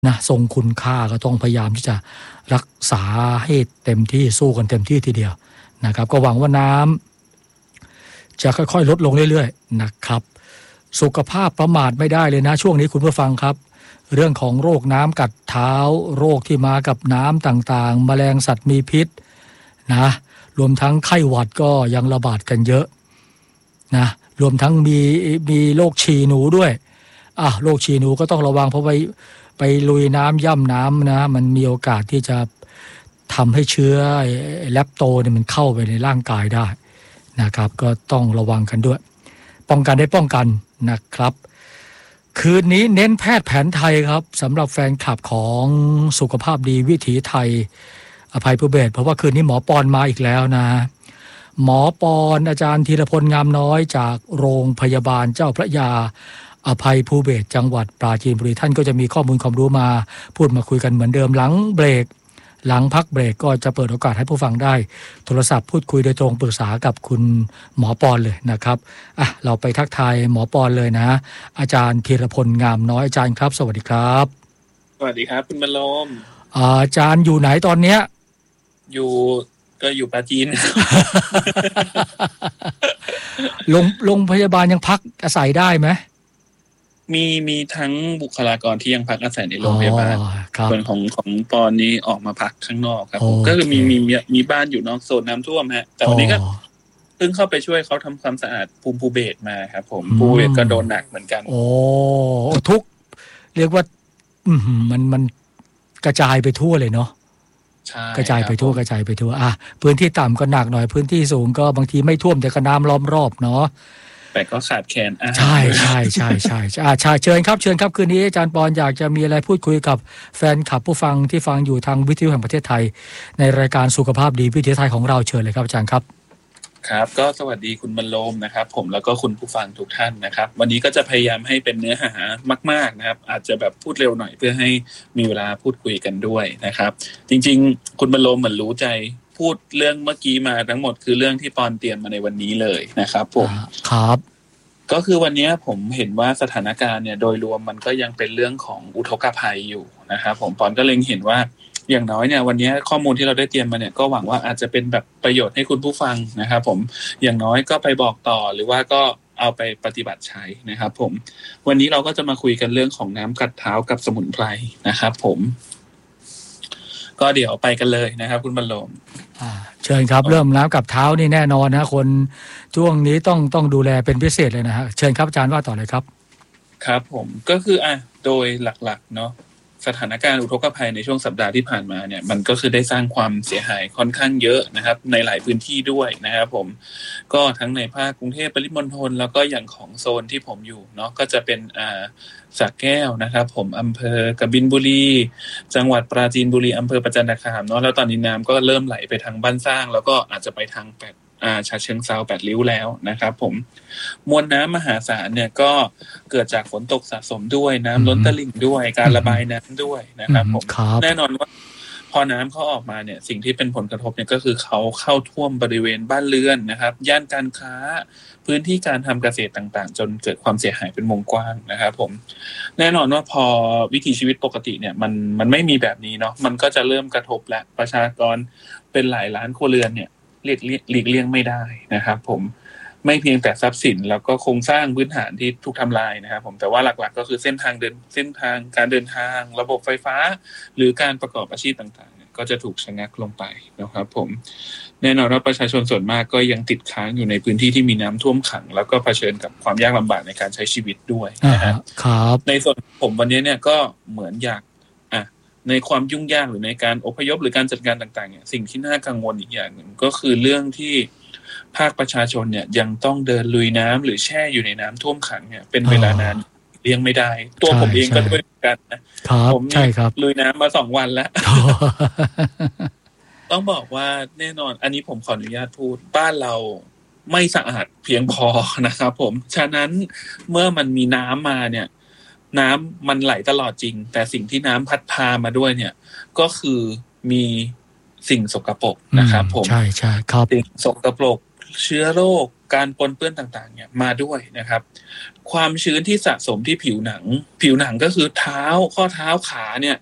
นะทรงคุณค่าก็ต้องพยายามที่จะรักษาให้เต็มที่สู้กันเต็มที่ทีเดียวนะครับก็หวังว่าน้ำจะค่อยๆลดลงเรื่อยๆนะครับสุขภาพประมาทไม่ได้เลยนะช่วงนี้คุณผู้ฟังครับเรื่องของโรคน้ำกัดเท้าโรคที่มากับน้ำต่างๆแมลงสัตว์มีพิษนะรวมทั้งไข้หวัดก็ยังระบาดกันเยอะนะรวมทั้งมีโรคฉี่หนูด้วยโรคฉี่หนูก็ต้องระวังเพราะไปลุยน้ำย่ำน้ำนะมันมีโอกาสที่จะทำให้เชื้อแลปโตเนี่ยมันเข้าไปในร่างกายได้นะครับก็ต้องระวังกันด้วยป้องกันได้ป้องกันนะครับคืนนี้เน้นแพทย์แผนไทยครับสำหรับแฟนคลับของสุขภาพดีวิถีไทยอภัยภูเบศรเพราะว่าคืนนี้หมอปอนมาอีกแล้วนะหมอปอนอาจารย์ธีรพลงามน้อยจากโรงพยาบาลเจ้าพระยาอภัยภูเบศรจังหวัดปราจีนบุรีท่านก็จะมีข้อมูลความรู้มาพูดมาคุยกันเหมือนเดิมหลังเบรกหลังพักเบรกก็จะเปิดโอกาสให้ผู้ฟังได้โทรศัพท์พูดคุยโดยตรงปรึกษากับคุณหมอปอนเลยนะครับเราไปทักทายหมอปอนเลยนะอาจารย์ธีรพลงามน้อยอาจารย์ครับสวัสดีครับสวัสดีครับคุณบรรลมอาจารย์อยู่ไหนตอนเนี้ยอยู่ปราจีนโรงพยาบาลยังพักอาศัยได้ไหมมีทั้งบุคลากรที่ยังพักอาศัยในโรงพยาบาลส่วนของปอนนี้ออกมาพักข้างนอกครับก็คือมีบ้านอยู่นอกโซนน้ำท่วมฮะแต่วันนี้ก็เพิ่งเข้าไปช่วยเขาทำความสะอาดภูเบศรมาครับผมภูเบศรก็โดนหนักเหมือนกันทุกเรียกว่ามันกระจายไปทั่วเลยเนาะกระจายไปทั่วพื้นที่ต่ำก็หนักหน่อยพื้นที่สูงก็บางทีไม่ท่วมแต่ก็น้ำล้อมรอบเนาะแต่ก็ขาดแคลนใช่เชิญครับคืนนี้อาจารย์ปอนอยากจะมีอะไรพูดคุยกับแฟนคลับผู้ฟังที่ฟังอยู่ทางวิทยุแห่งประเทศไทยในรายการสุขภาพดีวิทยาไทยของเราเชิญเลยครับอาจารย์ครับครับก็สวัสดีคุณบรรลมนะครับผมแล้วก็คุณผู้ฟังทุกท่านนะครับวันนี้ก็จะพยายามให้เป็นเนื้อหามากๆนะครับอาจจะแบบพูดเร็วหน่อยเพื่อให้มีเวลาพูดคุยกันด้วยนะครับจริงๆคุณบรรลมเหมือนรู้ใจพูดเรื่องเมื่อกี้มาทั้งหมดคือเรื่องที่ปอนเตรียมมาในวันนี้เลยนะครับผมครับก็คือวันนี้ผมเห็นว่าสถานการณ์เนี่ยโดยรวมมันก็ยังเป็นเรื่องของอุทกภัยอยู่นะครับผมปอนก็เล็งเห็นว่าอย่างน้อยเนี่ยวันนี้ข้อมูลที่เราได้เตรียมมาเนี่ยก็หวังว่าอาจจะเป็นแบบประโยชน์ให้คุณผู้ฟังนะครับผมอย่างน้อยก็ไปบอกต่อหรือว่าก็เอาไปปฏิบัติใช้นะครับผมวันนี้เราก็จะมาคุยกันเรื่องของน้ำกัดเท้ากับสมุนไพรนะครับผมก็เดี๋ยวไปกันเลยนะครับคุณบรรลมเชิญครับเริ่มน้ำกับเท้านี่แน่นอนนะคนช่วงนี้ต้องดูแลเป็นพิเศษเลยนะฮะเชิญครับอาจารย์ว่าต่อเลยครับครับผมก็คือโดยหลักๆเนาะสถานการณ์อุทกภัยในช่วงสัปดาห์ที่ผ่านมาเนี่ยมันก็คือได้สร้างความเสียหายค่อนข้างเยอะนะครับในหลายพื้นที่ด้วยนะครับผมก็ทั้งในภาคกรุงเทพปริมณฑลแล้วก็อย่างของโซนที่ผมอยู่เนาะก็จะเป็นสระแก้วนะครับผมอำเภอกบินบุรีจังหวัดปราจีนบุรีอำเภอประจันตคามเนาะแล้วตอนนี้น้ำก็เริ่มไหลไปทางบ้านสร้างแล้วก็อาจจะไปทางฉะเชิงเทรา8 ริ้วแล้วนะครับผมมวลน้ำมหาศาลเนี่ยก็เกิดจากฝนตกสะสมด้วยน้ำล้นตลิ่งด้วยการระบายน้ำด้วยนะครับผมแน่นอนว่าพอน้ำเขาออกมาเนี่ยสิ่งที่เป็นผลกระทบเนี่ยก็คือเขาเข้าท่วมบริเวณบ้านเรือนนะครับย่านการค้าพื้นที่การทำเกษตรต่างๆจนเกิดความเสียหายเป็นวงกว้างนะครับผมแน่นอนว่าพอวิถีชีวิตปกติเนี่ยมันไม่มีแบบนี้เนาะมันก็จะเริ่มกระทบและประชากรเป็นหลายล้านครัวเรือนเนี่ยหลีกเลี่ยงไม่ได้นะครับผมไม่เพียงแต่ทรัพย์สินแล้วก็โครงสร้างพื้นฐานที่ถูกทำลายนะครับผมแต่ว่าหลักๆก็คือเส้นทางการเดินทางระบบไฟฟ้าหรือการประกอบอาชีพต่างๆก็จะถูกชะงักลงไปนะครับผมแน่นอนว่าประชาชนส่วนมากก็ยังติดค้างอยู่ในพื้นที่ที่มีน้ำท่วมขังแล้วก็เผชิญกับความยากลำบากในการใช้ชีวิตด้วยนะครับในส่วนผมวันนี้เนี่ยก็เหมือนอยากในความยุ่งยากหรือในการอพยพหรือการจัดการต่างๆเนี่ยสิ่งที่น่ากังวลอีกอย่างหนึ่งก็คือเรื่องที่ภาคประชาชนเนี่ยยังต้องเดินลุยน้ำหรือแช่อยู่ในน้ำท่วมขังเนี่ยเป็นเวลานานเลี้ยงไม่ได้ตัวผมเองก็ด้วยกันนะผมลุยน้ำมา2 วันแล้ว ต้องบอกว่าแน่นอนอันนี้ผมขออนุญาตพูดบ้านเราไม่สะอาดเพียงพอนะครับผมฉะนั้นเมื่อมันมีน้ำมาเนี่ยน้ำมันไหลตลอดจริงแต่สิ่งที่น้ำพัดพามาด้วยเนี่ยก็คือมีสิ่งสกปรกนะครับผมใช่ครับสิ่งสกปรกเชื้อโรคการปนเปื้อนต่างๆเนี่ยมาด้วยนะครับความชื้นที่สะสมที่ผิวหนังก็คือเท้าข้อเท้าขาเนี่ย